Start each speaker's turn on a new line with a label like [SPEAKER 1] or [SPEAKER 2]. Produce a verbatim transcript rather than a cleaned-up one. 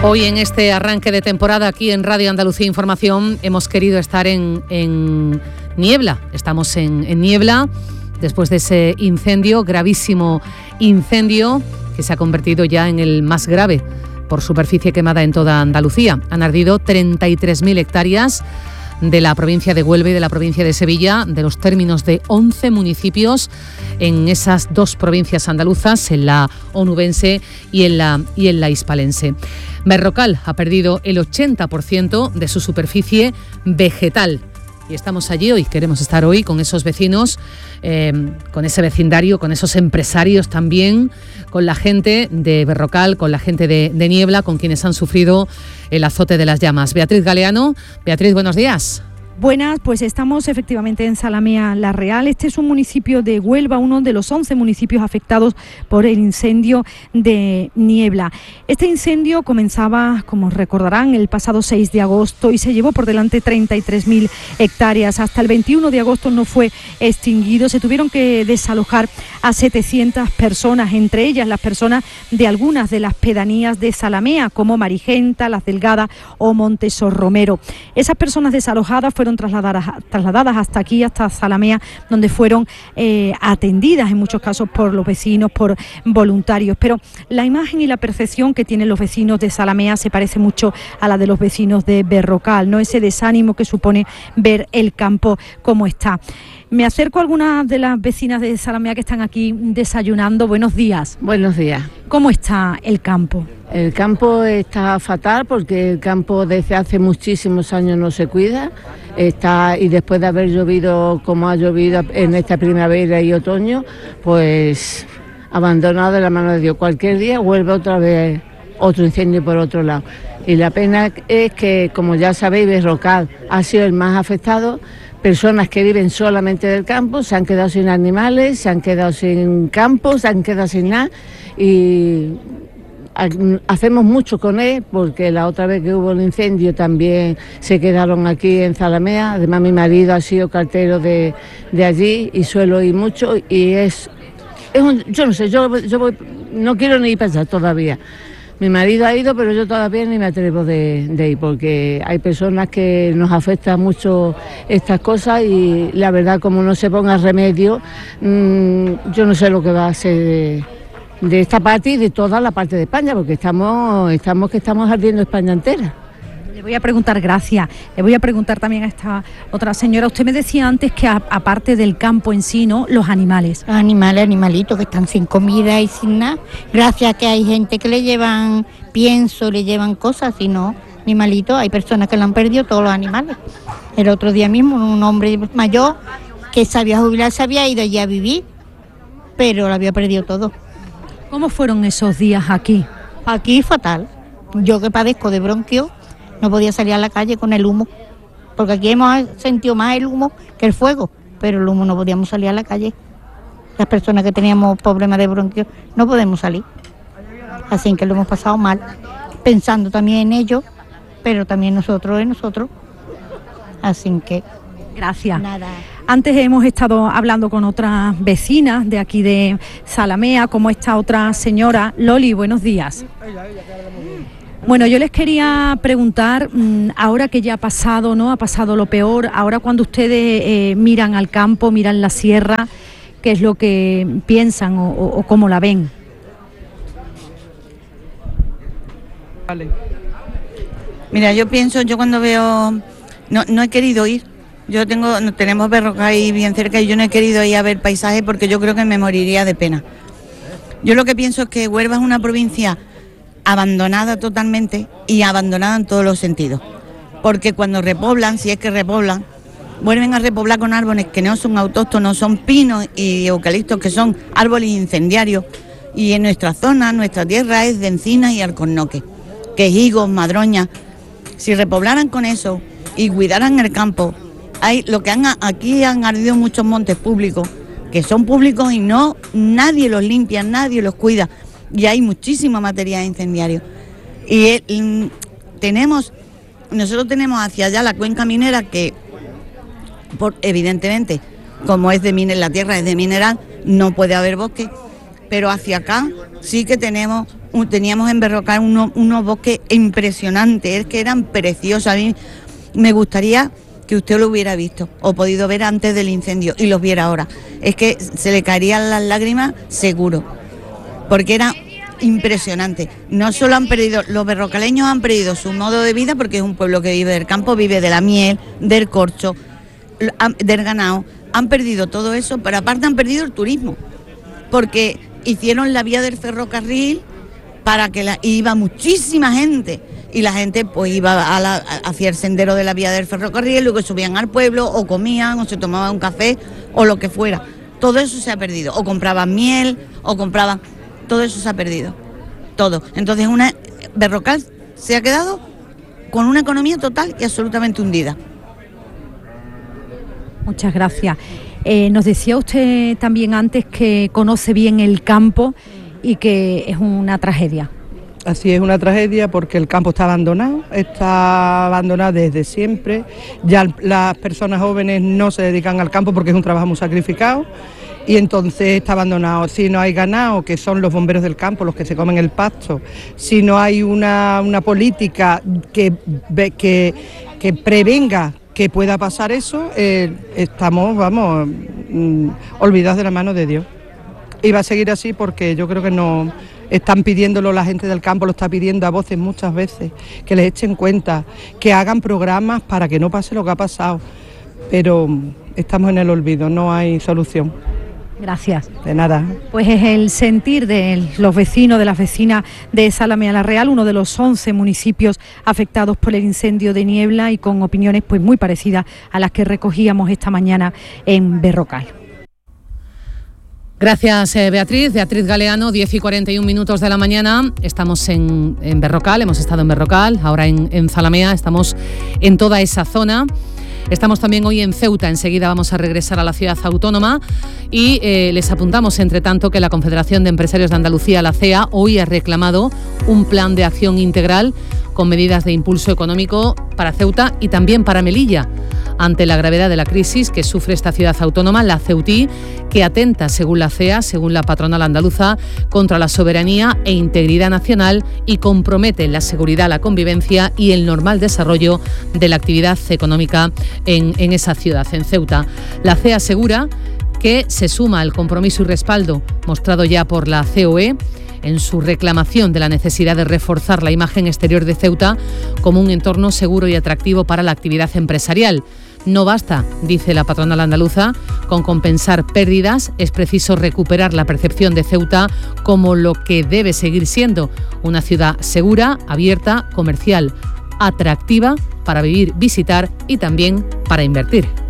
[SPEAKER 1] Hoy en este arranque de temporada aquí en Radio Andalucía Información hemos querido estar en, en Niebla. Estamos en, en Niebla después de ese incendio, gravísimo incendio que se ha convertido ya en el más grave por superficie quemada en toda Andalucía. Han ardido treinta y tres mil hectáreas de la provincia de Huelva y de la provincia de Sevilla, de los términos de once municipios en esas dos provincias andaluzas, en la onubense y en la, y en la hispalense. Berrocal ha perdido el ochenta por ciento de su superficie vegetal. Y estamos allí hoy, queremos estar hoy con esos vecinos, eh, con ese vecindario, con esos empresarios también, con la gente de Berrocal, con la gente de, de Niebla, con quienes han sufrido el azote de las llamas. Beatriz Galeano. Beatriz, buenos días.
[SPEAKER 2] Buenas, pues estamos efectivamente en Zalamea La Real. Este es un municipio de Huelva, uno de los once municipios afectados por el incendio de Niebla. Este incendio comenzaba, como recordarán, el pasado seis de agosto y se llevó por delante treinta y tres mil hectáreas. Hasta el veintiuno de agosto no fue extinguido. Se tuvieron que desalojar a setecientas personas, entre ellas las personas de algunas de las pedanías de Zalamea, como Marigenta, Las Delgadas o Montesor Romero. Esas personas desalojadas fueron Trasladadas, trasladadas hasta aquí, hasta Zalamea, donde fueron eh, atendidas en muchos casos por los vecinos, por voluntarios. Pero la imagen y la percepción que tienen los vecinos de Zalamea se parece mucho a la de los vecinos de Berrocal, ¿no? Ese desánimo que supone ver el campo como está. Me acerco a algunas de las vecinas de Zalamea que están aquí desayunando. Buenos días.
[SPEAKER 3] Buenos días.
[SPEAKER 2] ¿Cómo está el campo?
[SPEAKER 3] El campo está fatal porque el campo desde hace muchísimos años no se cuida. Está, y después de haber llovido como ha llovido en esta primavera y otoño, pues abandonado de la mano de Dios. Cualquier día vuelve otra vez otro incendio por otro lado. Y la pena es que, como ya sabéis, Berrocal ha sido el más afectado. Personas que viven solamente del campo se han quedado sin animales, se han quedado sin campos, se han quedado sin nada. Y hacemos mucho con él, porque la otra vez que hubo el incendio también se quedaron aquí en Zalamea. Además, mi marido ha sido cartero de, de allí y suelo ir mucho. Y es, es un, yo no sé, yo, yo voy, no quiero ni ir para allá todavía. Mi marido ha ido, pero yo todavía ni me atrevo de, de ir, porque hay personas que nos afectan mucho estas cosas y la verdad, como no se ponga remedio, mmm, yo no sé lo que va a ser de, de esta parte y de toda la parte de España, porque estamos, estamos que estamos ardiendo España entera.
[SPEAKER 2] Le voy a preguntar, gracias, le voy a preguntar también a esta otra señora. Usted me decía antes que a, aparte del campo en sí, ¿no?, los animales.
[SPEAKER 4] Los animales, animalitos que están sin comida y sin nada. Gracias a que hay gente que le llevan pienso, le llevan cosas, y no, animalitos, hay personas que lo han perdido todos los animales. El otro día mismo un hombre mayor que se había jubilado, se había ido allí a vivir, pero lo había perdido todo.
[SPEAKER 2] ¿Cómo fueron esos días aquí?
[SPEAKER 4] Aquí fatal. Yo que padezco de bronquio, no podía salir a la calle con el humo, porque aquí hemos sentido más el humo que el fuego, pero el humo no podíamos salir a la calle. Las personas que teníamos problemas de bronquio no podemos salir. Así que lo hemos pasado mal, pensando también en ellos, pero también nosotros en nosotros. Así que...
[SPEAKER 2] Gracias.
[SPEAKER 4] Nada.
[SPEAKER 2] Antes hemos estado hablando con otras vecinas de aquí de Zalamea, como esta otra señora. Loli, buenos días. Bueno, yo les quería preguntar, ahora que ya ha pasado, ¿no?, ha pasado lo peor, ahora cuando ustedes eh, miran al campo, miran la sierra, ¿qué es lo que piensan o, o, o cómo la ven?
[SPEAKER 5] Vale. Mira, yo pienso, yo cuando veo, no, no he querido ir, yo tengo, no, tenemos Berrocal ahí bien cerca y yo no he querido ir a ver paisajes porque yo creo que me moriría de pena. Yo lo que pienso es que Huelva es una provincia abandonada totalmente y abandonada en todos los sentidos, porque cuando repoblan, si es que repoblan, vuelven a repoblar con árboles que no son autóctonos, son pinos y eucaliptos, que son árboles incendiarios, y en nuestra zona, nuestra tierra es de encina y alcornoque, que higos, madroñas. Si repoblaran con eso y cuidaran el campo, hay lo que han aquí han ardido muchos montes públicos, que son públicos y no, nadie los limpia, nadie los cuida. Y hay muchísima material incendiario. Y eh, tenemos, nosotros tenemos hacia allá la cuenca minera que, por, evidentemente, como es de mineral, la tierra es de mineral, no puede haber bosque, pero hacia acá sí que tenemos teníamos en Berrocal unos, unos bosques impresionantes, es que eran preciosos. A mí me gustaría que usted lo hubiera visto o podido ver antes del incendio y los viera ahora. Es que se le caerían las lágrimas seguro, porque era impresionante. No solo han perdido, los berrocaleños han perdido su modo de vida, porque es un pueblo que vive del campo, vive de la miel, del corcho, del ganado. Han perdido todo eso, pero aparte han perdido el turismo, porque hicieron la vía del ferrocarril para que la, iba muchísima gente, y la gente pues iba a la, hacia el sendero de la vía del ferrocarril, luego subían al pueblo, o comían, o se tomaban un café, o lo que fuera. Todo eso se ha perdido, o compraban miel, o compraban... Todo eso se ha perdido, todo. Entonces una Berrocal se ha quedado con una economía total y absolutamente hundida.
[SPEAKER 2] Muchas gracias. Eh, nos decía usted también antes que conoce bien el campo y que es una tragedia.
[SPEAKER 6] Así es, una tragedia porque el campo está abandonado, está abandonado desde siempre. Ya las personas jóvenes no se dedican al campo porque es un trabajo muy sacrificado y entonces está abandonado. Si no hay ganado, que son los bomberos del campo los que se comen el pasto, si no hay una, una política que, que, que prevenga que pueda pasar eso, eh, estamos, vamos, mm, olvidados de la mano de Dios. Y va a seguir así porque yo creo que no están pidiéndolo, la gente del campo lo está pidiendo a voces muchas veces, que les echen cuenta, que hagan programas para que no pase lo que ha pasado. Pero estamos en el olvido, no hay solución.
[SPEAKER 2] Gracias.
[SPEAKER 6] De nada.
[SPEAKER 2] Pues es el sentir de los vecinos, de las vecinas de Salamea la Real, uno de los once municipios afectados por el incendio de Niebla, y con opiniones pues muy parecidas a las que recogíamos esta mañana en Berrocal.
[SPEAKER 1] Gracias, eh, Beatriz. Beatriz Galeano, diez y cuarenta y un minutos de la mañana. Estamos en, en Berrocal, hemos estado en Berrocal, ahora en, en Zalamea, estamos en toda esa zona. Estamos también hoy en Ceuta, enseguida vamos a regresar a la ciudad autónoma y eh, les apuntamos, entre tanto, que la Confederación de Empresarios de Andalucía, la C E A, hoy ha reclamado un plan de acción integral con medidas de impulso económico para Ceuta y también para Melilla, ante la gravedad de la crisis que sufre esta ciudad autónoma, la Ceutí, que atenta, según la C E A, según la patronal andaluza, contra la soberanía e integridad nacional y compromete la seguridad, la convivencia y el normal desarrollo de la actividad económica en, en esa ciudad, en Ceuta. La C E A asegura que se suma al compromiso y respaldo mostrado ya por la C O E en su reclamación de la necesidad de reforzar la imagen exterior de Ceuta como un entorno seguro y atractivo para la actividad empresarial. No basta, dice la patronal andaluza, con compensar pérdidas, es preciso recuperar la percepción de Ceuta como lo que debe seguir siendo, una ciudad segura, abierta, comercial, atractiva para vivir, visitar y también para invertir.